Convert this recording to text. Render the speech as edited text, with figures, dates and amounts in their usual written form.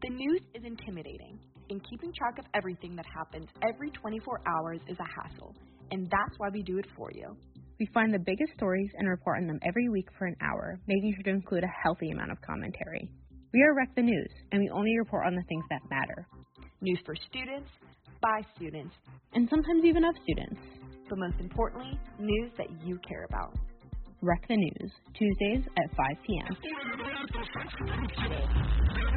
The news is intimidating, and keeping track of everything that happens every 24 hours is a hassle, and that's why we do it for you. We find the biggest stories and report on them every week for an hour, making sure to include a healthy amount of commentary. We are Rec the News, and we only report on the things that matter. News for students, by students, and sometimes even of students. But most importantly, news that you care about. Rec the News, Tuesdays at 5 p.m.